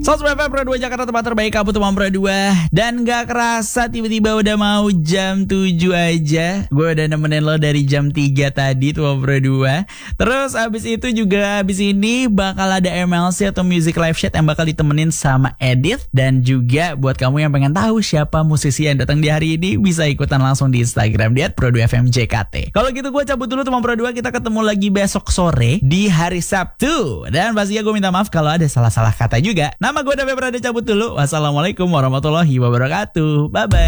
100 Pro 2 Jakarta, tempat terbaik kamu teman Pro 2. Dan gak kerasa tiba-tiba udah mau jam 7 aja. Gue udah nemenin lo dari jam 3 tadi teman Pro 2. Terus abis itu juga abis ini bakal ada MLC atau Music Live Chat yang bakal ditemenin sama Edith. Dan juga buat kamu yang pengen tahu siapa musisi yang datang di hari ini, bisa ikutan langsung di Instagram dia @pro2fmjkt. Kalau gitu gue cabut dulu teman Pro 2. Kita ketemu lagi besok sore di hari Sabtu. Dan pastinya gue minta maaf kalau ada salah-salah kata juga. Nama gue David Prada cabut dulu. Wassalamualaikum warahmatullahi wabarakatuh. Bye-bye.